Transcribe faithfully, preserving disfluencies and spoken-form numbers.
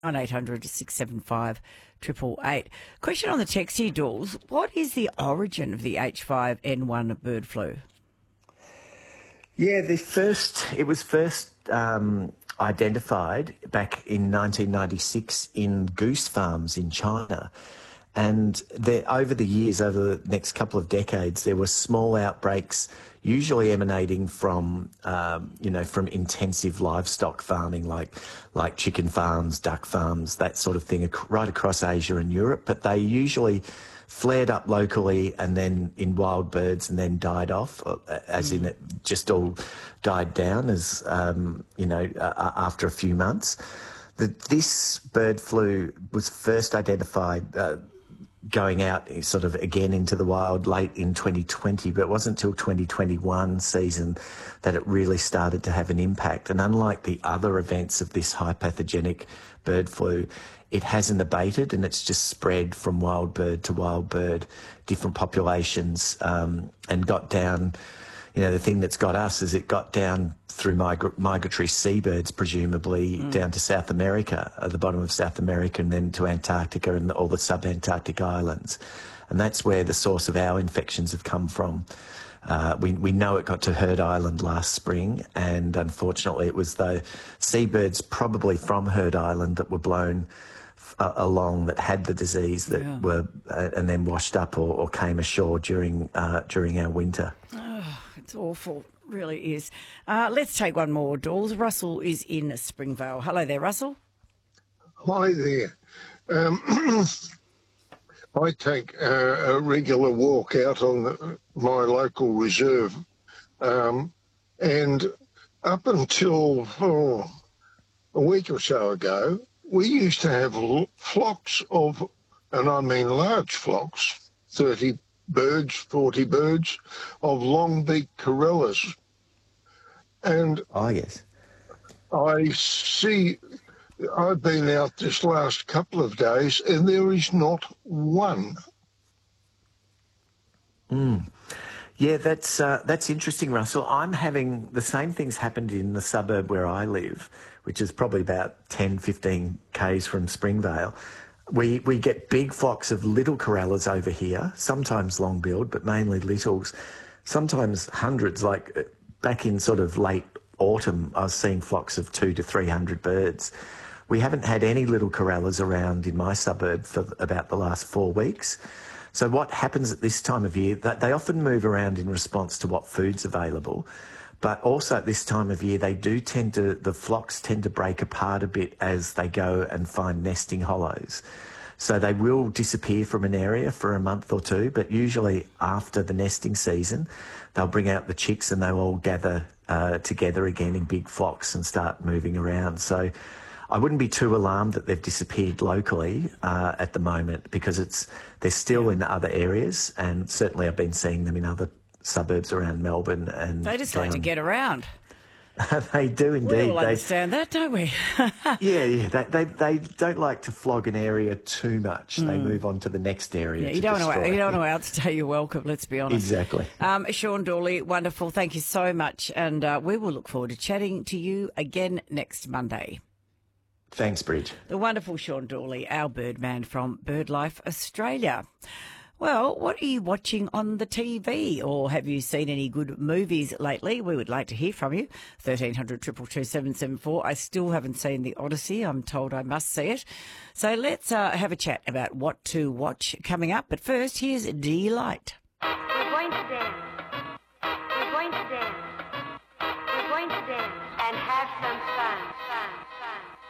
on eight hundred six seven five eight eight eight. Question on the text here, Dawes. What is the origin of the H five N one bird flu? Yeah, the first it was first um, identified back in nineteen ninety-six in goose farms in China. And there, over the years, over the next couple of decades, there were small outbreaks, usually emanating from, um, you know, from intensive livestock farming, like like chicken farms, duck farms, that sort of thing, ac- right across Asia and Europe. But they usually flared up locally and then in wild birds and then died off, uh, as in it just all died down as, um, you know, uh, after a few months. The, this bird flu was first identified uh, going out sort of again into the wild late in twenty twenty, but it wasn't until twenty twenty-one season that it really started to have an impact. And unlike the other events of this high pathogenic bird flu, it hasn't abated and it's just spread from wild bird to wild bird, different populations, um, and got down. You know, the thing that's got us is it got down through migra- migratory seabirds, presumably, mm. down to South America, at the bottom of South America, and then to Antarctica and all the sub-Antarctic islands. And that's where the source of our infections have come from. Uh, we, we know it got to Heard Island last spring, and unfortunately it was the seabirds probably from Heard Island that were blown uh, along that had the disease that yeah. were uh, and then washed up or, or came ashore during uh, during our winter. Oh, it's awful, really is. Uh, let's take one more, Dawes. Russell is in Springvale. Hello there, Russell. Hi there. Um, I take uh, a regular walk out on the, my local reserve, um, and up until oh, a week or so ago, we used to have flocks of, and I mean large flocks, thirty birds, forty birds, of long-beaked corellas. And oh, yes. I see, I've been out this last couple of days and there is not one. Mm. Yeah, that's uh, that's interesting, Russell. I'm having the same things happened in the suburb where I live, which is probably about ten, fifteen kays from Springvale. We we get big flocks of little corellas over here, sometimes long-billed, but mainly littles, sometimes hundreds. Like back in sort of late autumn, I was seeing flocks of two to three hundred birds. We haven't had any little corellas around in my suburb for about the last four weeks. So what happens at this time of year, that they often move around in response to what food's available, but also at this time of year, they do tend to, the flocks tend to break apart a bit as they go and find nesting hollows. So they will disappear from an area for a month or two, but usually after the nesting season, they'll bring out the chicks and they'll all gather uh, together again in big flocks and start moving around. So I wouldn't be too alarmed that they've disappeared locally uh, at the moment, because it's they're still in other areas, and certainly I've been seeing them in other suburbs around Melbourne. And they just down. like to get around. They do indeed. We all they, understand that, don't we? yeah, yeah. They, they they don't like to flog an area too much. Mm. They move on to the next area. Yeah, you don't want to you don't want to outstay your welcome. Let's be honest. Exactly. Um, Sean Dawley, wonderful. Thank you so much, and uh, we will look forward to chatting to you again next Monday. Thanks, Bridge. The wonderful Sean Dawley, our birdman from BirdLife Australia. Well, what are you watching on the T V, or have you seen any good movies lately? We would like to hear from you. thirteen hundred, two two two, seven seven four. I still haven't seen The Odyssey. I'm told I must see it. So let's uh, have a chat about what to watch coming up. But first, here's Delight. We're going to dance. We're going to dance. We're going to dance and have some fun. Fun, fun.